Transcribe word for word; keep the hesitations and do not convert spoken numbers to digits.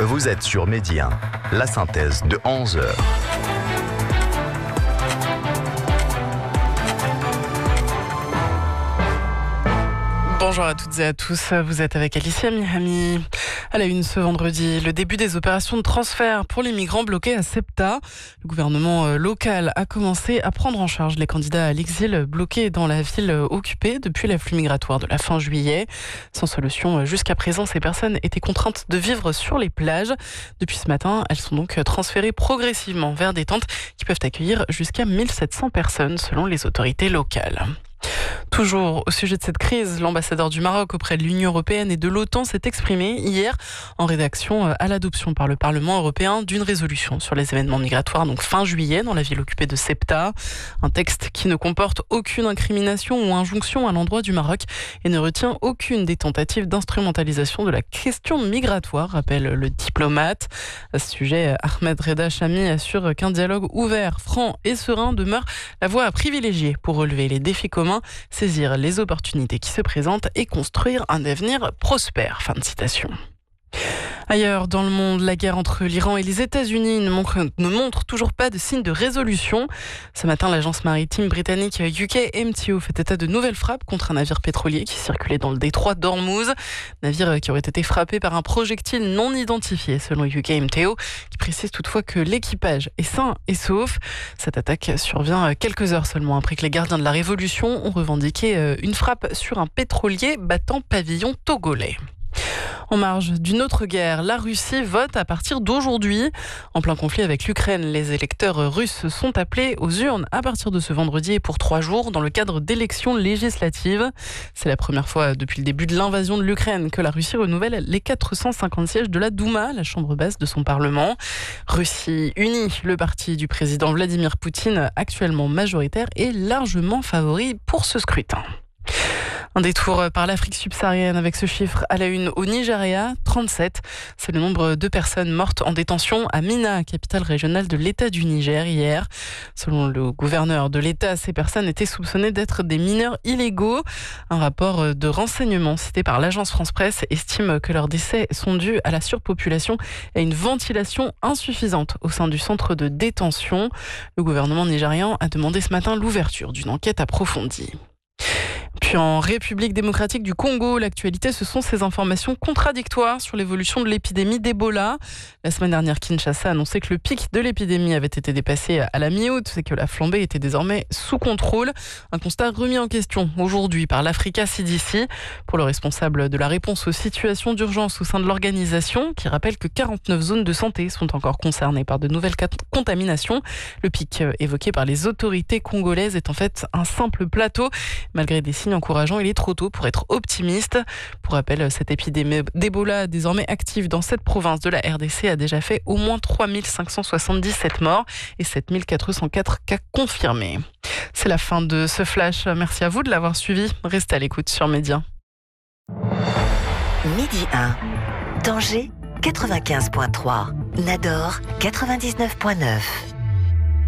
Vous êtes sur Midi un, la synthèse de onze heures. Bonjour à toutes et à tous, vous êtes avec Alicia Mihami. À la une ce vendredi, le début des opérations de transfert pour les migrants bloqués à Ceuta. Le gouvernement local a commencé à prendre en charge les candidats à l'exil bloqués dans la ville occupée depuis l'afflux migratoire de la fin juillet. Sans solution jusqu'à présent, ces personnes étaient contraintes de vivre sur les plages. Depuis ce matin, elles sont donc transférées progressivement vers des tentes qui peuvent accueillir jusqu'à mille sept cents personnes selon les autorités locales. Toujours au sujet de cette crise, l'ambassadeur du Maroc auprès de l'Union européenne et de l'OTAN s'est exprimé hier en réaction à l'adoption par le Parlement européen d'une résolution sur les événements migratoires, donc fin juillet, dans la ville occupée de Ceuta. Un texte qui ne comporte aucune incrimination ou injonction à l'endroit du Maroc et ne retient aucune des tentatives d'instrumentalisation de la question migratoire, rappelle le diplomate. À ce sujet, Ahmed Reda Chami assure qu'un dialogue ouvert, franc et serein demeure la voie à privilégier pour relever les défis communs, saisir les opportunités qui se présentent et construire un avenir prospère. Fin de citation. Ailleurs dans le monde, la guerre entre l'Iran et les États-Unis ne montre, ne montre toujours pas de signe de résolution. Ce matin, l'agence maritime britannique U K M T O fait état de nouvelles frappes contre un navire pétrolier qui circulait dans le détroit d'Ormuz. Navire qui aurait été frappé par un projectile non identifié, selon U K M T O, qui précise toutefois que l'équipage est sain et sauf. Cette attaque survient quelques heures seulement après que les gardiens de la Révolution ont revendiqué une frappe sur un pétrolier battant pavillon togolais. En marge d'une autre guerre, la Russie vote à partir d'aujourd'hui. En plein conflit avec l'Ukraine, les électeurs russes sont appelés aux urnes à partir de ce vendredi et pour trois jours dans le cadre d'élections législatives. C'est la première fois depuis le début de l'invasion de l'Ukraine que la Russie renouvelle les quatre cent cinquante sièges de la Douma, la chambre basse de son Parlement. Russie unie, le parti du président Vladimir Poutine, actuellement majoritaire, est largement favori pour ce scrutin. Un détour par l'Afrique subsaharienne avec ce chiffre à la une au Nigeria, trente-sept. C'est le nombre de personnes mortes en détention à Minna, capitale régionale de l'État du Niger, hier. Selon le gouverneur de l'État, ces personnes étaient soupçonnées d'être des mineurs illégaux. Un rapport de renseignement cité par l'agence France-Presse estime que leurs décès sont dus à la surpopulation et à une ventilation insuffisante au sein du centre de détention. Le gouvernement nigérian a demandé ce matin l'ouverture d'une enquête approfondie. Puis en République démocratique du Congo, l'actualité, ce sont ces informations contradictoires sur l'évolution de l'épidémie d'Ebola. La semaine dernière, Kinshasa a annoncé que le pic de l'épidémie avait été dépassé à la mi-août et que la flambée était désormais sous contrôle. Un constat remis en question aujourd'hui par l'Africa C D C. Pour le responsable de la réponse aux situations d'urgence au sein de l'organisation, qui rappelle que quarante-neuf zones de santé sont encore concernées par de nouvelles contaminations. Le pic évoqué par les autorités congolaises est en fait un simple plateau. Malgré des signes encourageants, il est trop tôt pour être optimiste. Pour rappel, cette épidémie d'Ebola, désormais active dans cette province de la R D C, a déjà fait au moins trois mille cinq cent soixante-dix-sept morts et sept mille quatre cent quatre cas confirmés. C'est la fin de ce flash. Merci à vous de l'avoir suivi. Restez à l'écoute sur Média. Midi un. Tanger quatre-vingt-quinze virgule trois. Nador quatre-vingt-dix-neuf virgule neuf.